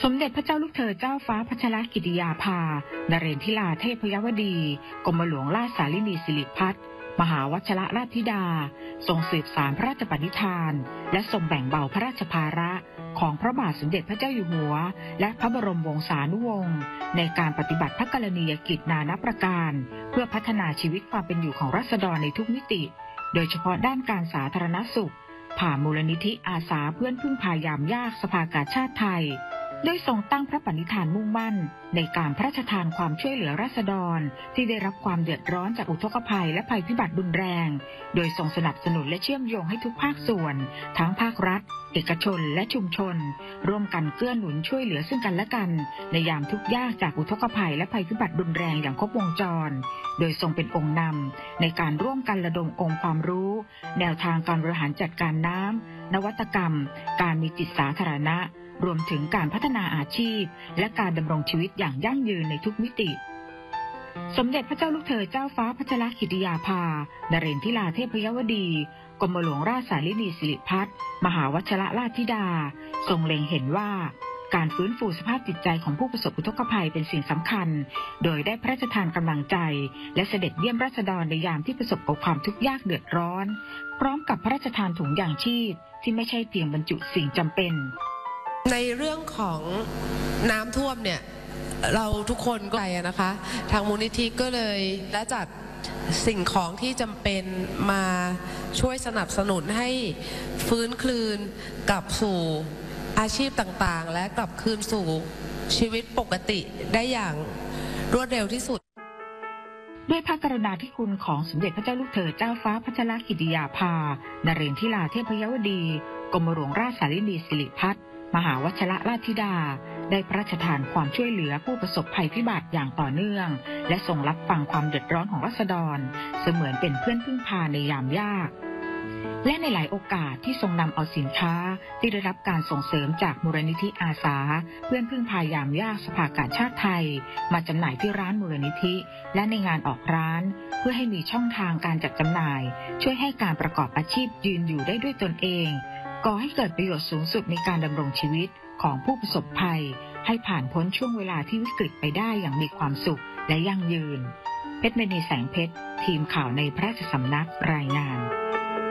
สมเด็จพระเจ้าลูกเธอเจ้าฟ้าพัชรกิติยาภานเรนทิลาเทพยวดีกรมหลวงราชสาลินีสิริพัฒน์มหาวชิรราชธิดาทรงสืบสานพระราชปณิธานและทรงแบ่งเบาพระราชภาระของพระบาทสมเด็จพระเจ้าอยู่หัวและพระบรมวงศานุวงศ์ในการปฏิบัติพระกรณียกิจนานับประการเพื่อพัฒนาชีวิตความเป็นอยู่ของราษฎรในทุกมิติโดยเฉพาะด้านการสาธารณสุขผ่านมูลนิธิอาสาเพื่อนพึ่งพายามยากสภากาชาติไทยโดยทรงตั้งพระปณิธานมุ่งมั่นในการพระราชทานความช่วยเหลือราษฎรที่ได้รับความเดือดร้อนจากอุทกภัยและภัยพิบัติรุนแรงโดยทรงสนับสนุนและเชื่อมโยงให้ทุกภาคส่วนทั้งภาครัฐเอกชนและชุมชนร่วมกันเกื้อหนุนช่วยเหลือซึ่งกันและกันในยามทุกข์ยากจากอุทกภัยและภัยพิบัติรุนแรงอย่างครบวงจรโดยทรงเป็นองค์นำในการร่วมกันระดมองค์ความรู้แนวทางการบริหารจัดการน้ำนวัตกรรมการมีจิตสาธารณะรวมถึงการพัฒนาอาชีพและการดำรงชีวิตอย่างยั่งยืนในทุกมิติสมเด็จพระเจ้าลูกเธอเจ้าฟ้าพัชรกิติยาภานเรนทิลาเทพยวดีกรมหลวงราชสาลินีสิริพัฒน์มหาวชิรราชธิดาทรงเล็งเห็นว่าการฟื้นฟูสภาพจิตใจของผู้ประสบอุทกภัยเป็นสิ่งสำคัญโดยได้พระราชทานกำลังใจและเสด็จเยี่ยมราษฎรในยามที่ประสบกับความทุกข์ยากเดือดร้อนพร้อมกับพระราชทานถุงยางชีพที่ไม่ใช่เพียงบรรจุสิ่งจำเป็นในเรื่องของน้ำท่วมเนี่ยเราทุกคนก็ใจนะคะทางมูลนิธิก็เลยและจัดสิ่งของที่จำเป็นมาช่วยสนับสนุนให้ฟื้นคืนกลับสู่อาชีพต่างๆและกลับคืนสู่ชีวิตปกติได้อย่างรวดเร็วที่สุดด้วยพระกรุณาธิคุณของสมเด็จพระเจ้าลูกเธอเจ้าฟ้าพัชรกิติยาภานเรนทิลาเทพยวดีกรมหลวงราชสาลินีสิริพัฒน์มหาวชิรราชธิดาได้พระราชทานความช่วยเหลือผู้ประสบภัยพิบัติอย่างต่อเนื่องและทรงรับฟังความเดือดร้อนของราษฎรเสมือนเป็นเพื่อนพึ่งพาในยามยากและในหลายโอกาสที่ทรงนำเอาสินค้าที่ได้รับการส่งเสริมจากมูลนิธิอาสาเพื่อนพึ่งพายามยากสภากาชาติไทยมาจำหน่ายที่ร้านมูลนิธิและในงานออกร้านเพื่อให้มีช่องทางการจัดจำหน่ายช่วยให้การประกอบอาชีพยืนอยู่ได้ด้วยตนเองก่อให้เกิดประโยชน์สูงสุดในการดำรงชีวิตของผู้ประสบภัยให้ผ่านพ้นช่วงเวลาที่วิกฤตไปได้อย่างมีความสุขและยั่งยืนเพชรมณีแสงเพชรทีมข่าวในพระราชสำนักรายงาน